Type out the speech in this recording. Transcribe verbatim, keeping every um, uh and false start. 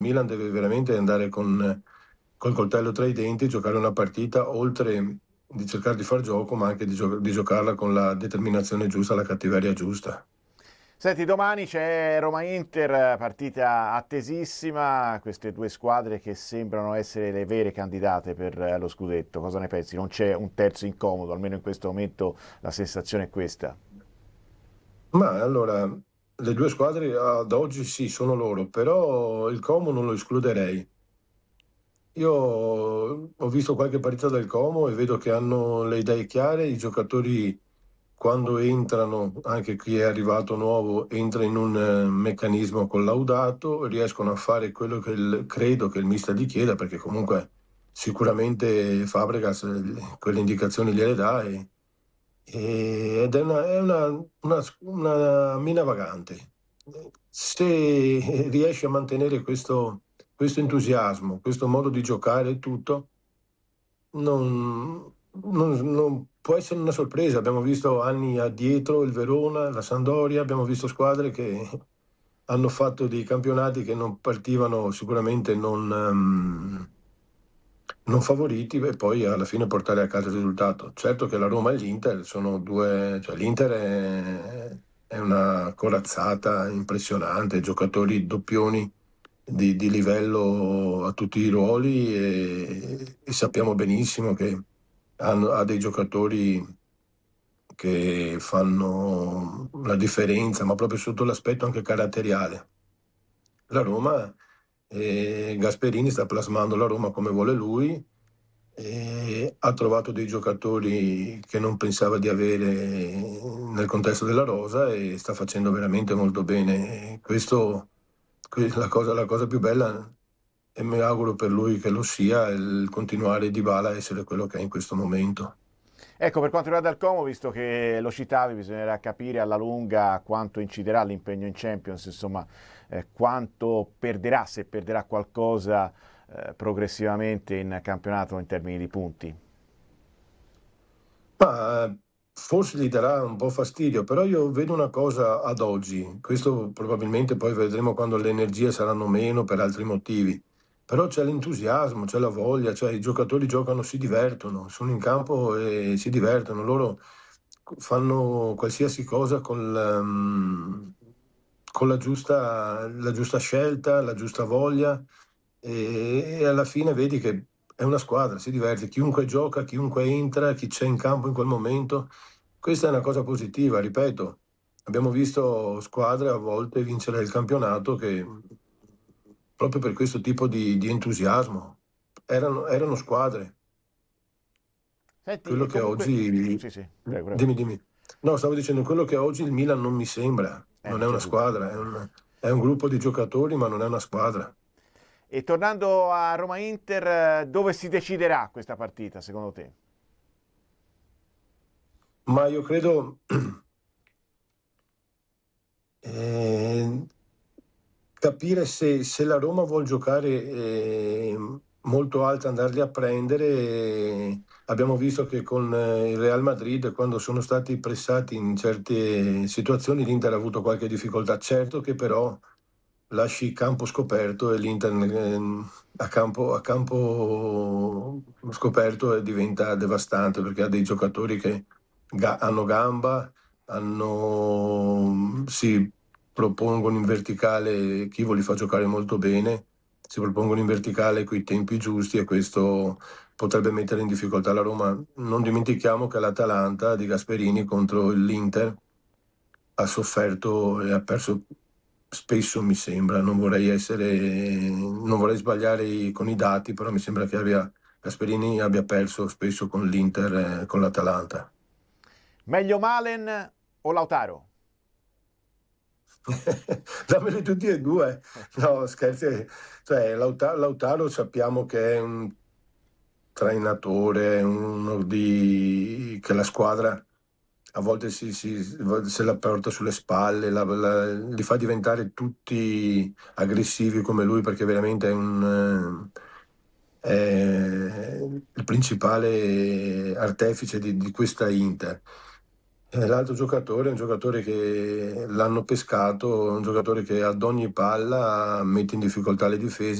Milan deve veramente andare con col coltello tra i denti, giocare una partita, oltre di cercare di far gioco, ma anche di, gio- di giocarla con la determinazione giusta, la cattiveria giusta. Senti, domani c'è Roma-Inter, partita attesissima, queste due squadre che sembrano essere le vere candidate per eh, lo scudetto. Cosa ne pensi? Non c'è un terzo incomodo, almeno in questo momento la sensazione è questa. Ma allora, le due squadre ad oggi sì, sono loro, però il Como non lo escluderei. Io ho visto qualche partita del Como e vedo che hanno le idee chiare, i giocatori quando entrano, anche chi è arrivato nuovo, entra in un eh, meccanismo collaudato, riescono a fare quello che il- credo che il mister gli chieda, perché comunque sicuramente Fabregas eh, quelle indicazioni gliele dà e- e- ed è una, è una, una, una mina vagante. Se riesce a mantenere questo, questo entusiasmo, questo modo di giocare e tutto, non, non- non può essere una sorpresa. Abbiamo visto anni addietro il Verona, la Sampdoria, abbiamo visto squadre che hanno fatto dei campionati che non partivano sicuramente non, ehm, non favoriti e poi alla fine portare a casa il risultato. Certo che la Roma e l'Inter sono due, cioè l'Inter è, è una corazzata impressionante, giocatori doppioni di, di livello a tutti i ruoli e, e sappiamo benissimo che hanno- ha dei giocatori che fanno la differenza, ma proprio sotto l'aspetto anche caratteriale. La Roma, eh, Gasperini sta plasmando la Roma come vuole lui, e ha trovato dei giocatori che non pensava di avere nel contesto della rosa e sta facendo veramente molto bene. E questo, que- la cosa, la cosa più bella, e mi auguro per lui che lo sia, è il continuare Dybala a essere quello che è in questo momento. Ecco, per quanto riguarda il Como, visto che lo citavi, bisognerà capire alla lunga quanto inciderà l'impegno in Champions, insomma, eh, quanto perderà, se perderà qualcosa eh, progressivamente in campionato in termini di punti. Ma eh, forse gli darà un po' fastidio, però io vedo una cosa ad oggi, questo probabilmente poi vedremo quando le energie saranno meno per altri motivi, però c'è l'entusiasmo, c'è la voglia, cioè i giocatori giocano, si divertono, sono in campo e si divertono, loro fanno qualsiasi cosa con la, mm, con la giusta, la giusta scelta, la giusta voglia e, e alla fine vedi che è una squadra, si diverte, chiunque gioca, chiunque entra, chi c'è in campo in quel momento. Questa è una cosa positiva, ripeto. Abbiamo visto squadre a volte vincere il campionato che proprio per questo tipo di, di entusiasmo erano, erano squadre. Senti, Quello e che comunque... oggi, Sì, sì, prego, prego. dimmi, dimmi. No, stavo dicendo quello che oggi il Milan non mi sembra, Eh, non non è c'è una dubbio. squadra, è un, è un gruppo di giocatori, ma non è una squadra. E tornando a Roma-Inter, eh, dove si deciderà questa partita, secondo te? Ma io credo eh, capire se, se la Roma vuol giocare eh, molto alta, andarli a prendere. eh, abbiamo visto che con eh, il Real Madrid, quando sono stati pressati in certe situazioni, l'Inter ha avuto qualche difficoltà. Certo che però lasci campo scoperto e l'Inter eh, a campo, a campo scoperto eh, diventa devastante perché ha dei giocatori che ga- hanno gamba, hanno, si propongono in verticale, Chievo li fa giocare molto bene, si propongono in verticale coi tempi giusti e questo potrebbe mettere in difficoltà la Roma. Non dimentichiamo che l'Atalanta di Gasperini contro l'Inter ha sofferto e ha perso spesso, mi sembra. Non vorrei essere, non vorrei sbagliare i- con i dati, però mi sembra che abbia, Gasperini abbia perso spesso con l'Inter, eh, con l'Atalanta. Meglio Malen o Lautaro? Dammeli tutti e due. No, scherzi. Cioè, Lauta- Lautaro sappiamo che è un trainatore, uno di... che la squadra a volte si, si- se la porta sulle spalle, la- la- li fa diventare tutti aggressivi come lui perché veramente è un... eh, è il principale artefice di, di questa Inter. E l'altro giocatore è un giocatore che l'hanno pescato, un giocatore che ad ogni palla mette in difficoltà le difese.